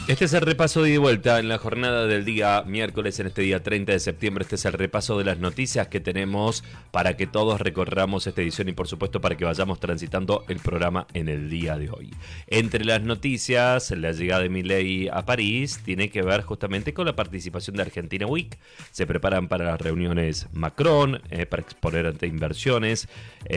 Este es el repaso de ida y vuelta en la jornada del día miércoles, en este día 30 de septiembre. Este es el repaso de las noticias que tenemos para que todos recorramos esta edición y por supuesto para que vayamos transitando el programa en el día de hoy. Entre las noticias, la llegada de Milei a París tiene que ver justamente con la participación de Argentina Week. Se preparan para las reuniones Macron, para exponer ante inversiones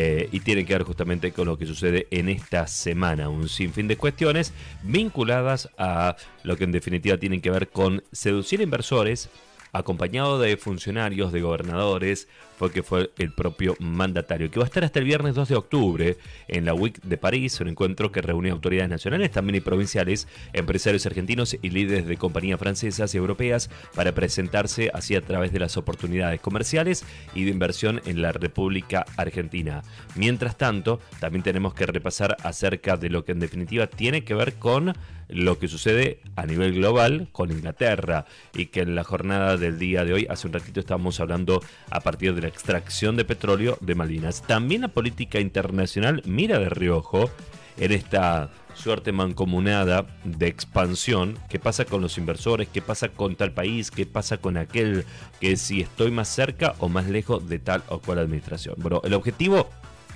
y tiene que ver justamente con lo que sucede en esta semana. Un sinfín de cuestiones vinculadas a lo que en definitiva tienen que ver con seducir inversores, acompañado de funcionarios, de gobernadores, fue el propio mandatario, que va a estar hasta el viernes 2 de octubre en la WIC de París, un encuentro que reúne autoridades nacionales, también y provinciales, empresarios argentinos y líderes de compañías francesas y europeas para presentarse así a través de las oportunidades comerciales y de inversión en la República Argentina. Mientras tanto, también tenemos que repasar acerca de lo que en definitiva tiene que ver con lo que sucede a nivel global con Inglaterra y que en la jornada del día de hoy, hace un ratito estábamos hablando a partir de la extracción de petróleo de Malvinas. También la política internacional mira de reojo en esta suerte mancomunada de expansión. ¿Qué pasa con los inversores? ¿Qué pasa con tal país? ¿Qué pasa con aquel? Que si estoy más cerca o más lejos de tal o cual administración. Bueno, el objetivo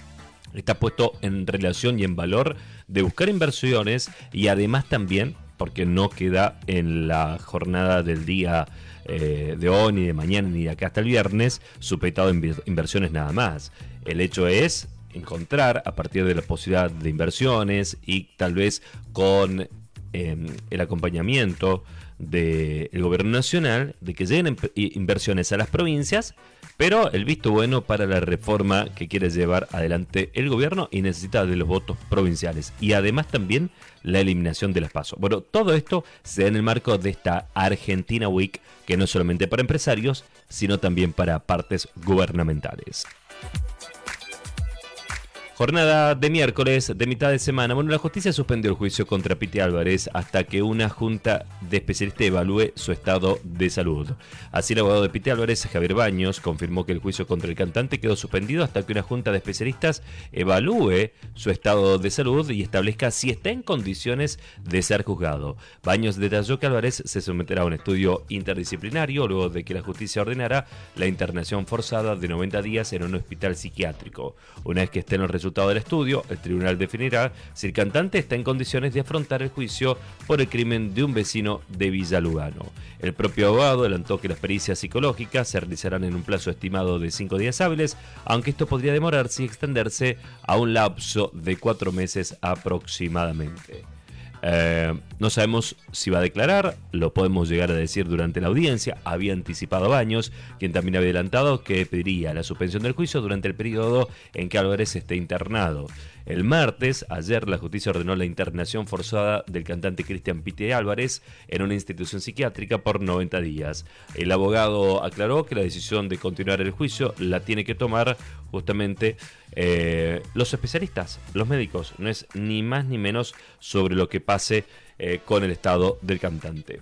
está puesto en relación y en valor de buscar inversiones y además también, porque no queda en la jornada del día de hoy, ni de mañana, ni de acá hasta el viernes, supeditado en inversiones nada más. El hecho es encontrar a partir de la posibilidad de inversiones y tal vez con el acompañamiento del gobierno nacional, de que lleguen inversiones a las provincias, pero el visto bueno para la reforma que quiere llevar adelante el gobierno y necesita de los votos provinciales y además también la eliminación de las PASO. Bueno, todo esto se da en el marco de esta Argentina Week, que no es solamente para empresarios, sino también para partes gubernamentales. Jornada de miércoles, de mitad de semana. Bueno, la justicia suspendió el juicio contra Piti Álvarez hasta que una junta de especialistas evalúe su estado de salud. Así, el abogado de Piti Álvarez, Javier Baños, confirmó que el juicio contra el cantante quedó suspendido hasta que una junta de especialistas evalúe su estado de salud y establezca si está en condiciones de ser juzgado. Baños detalló que Álvarez se someterá a un estudio interdisciplinario luego de que la justicia ordenara la internación forzada de 90 días en un hospital psiquiátrico. Una vez que estén los resultado del estudio, el tribunal definirá si el cantante está en condiciones de afrontar el juicio por el crimen de un vecino de Villa Lugano. El propio abogado adelantó que las pericias psicológicas se realizarán en un plazo estimado de 5 días hábiles, aunque esto podría demorarse y extenderse a un lapso de 4 meses aproximadamente. No sabemos si va a declarar, lo podemos llegar a decir durante la audiencia. Había anticipado a Baños, quien también había adelantado que pediría la suspensión del juicio durante el periodo en que Álvarez esté internado. El martes, ayer, la justicia ordenó la internación forzada del cantante Cristian Piti Álvarez en una institución psiquiátrica por 90 días. El abogado aclaró que la decisión de continuar el juicio la tiene que tomar justamente los especialistas, los médicos. No es ni más ni menos sobre lo que pase con el estado del cantante.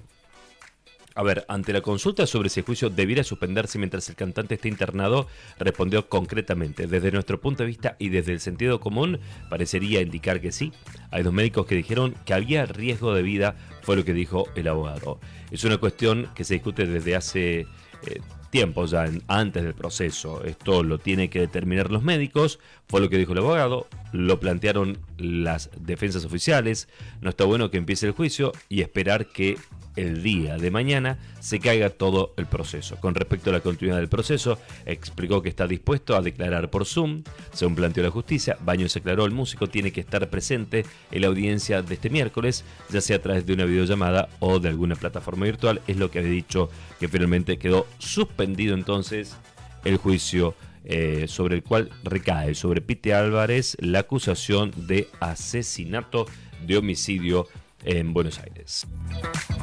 A ver, ante la consulta sobre si el juicio debiera suspenderse mientras el cantante esté internado, respondió concretamente: desde nuestro punto de vista y desde el sentido común, parecería indicar que sí. Hay 2 médicos que dijeron que había riesgo de vida, fue lo que dijo el abogado. Es una cuestión que se discute desde hace tiempo ya, antes del proceso. Esto lo tienen que determinar los médicos, fue lo que dijo el abogado, lo plantearon las defensas oficiales. No está bueno que empiece el juicio y esperar que el día de mañana se caiga todo el proceso. Con respecto a la continuidad del proceso, explicó que está dispuesto a declarar por Zoom. Según planteó la justicia, Baños aclaró: el músico tiene que estar presente en la audiencia de este miércoles, ya sea a través de una videollamada o de alguna plataforma virtual. Es lo que había dicho, que finalmente quedó suspendido entonces el juicio sobre el cual recae sobre Piti Álvarez la acusación de asesinato, de homicidio en Buenos Aires.